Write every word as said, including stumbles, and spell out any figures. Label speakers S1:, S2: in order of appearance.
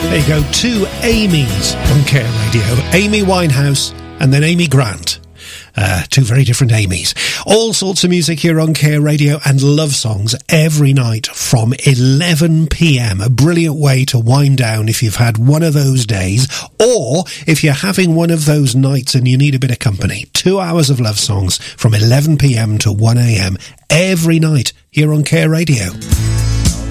S1: There you go, two Amy's on Care Radio. Amy Winehouse and then Amy Grant. Uh, two very different Amy's. All sorts of music here on Care Radio and love songs every night from eleven p.m. A brilliant way to wind down if you've had one of those days, or if you're having one of those nights and you need a bit of company. Two hours of love songs from eleven p.m. to one a.m. every night here on Care Radio.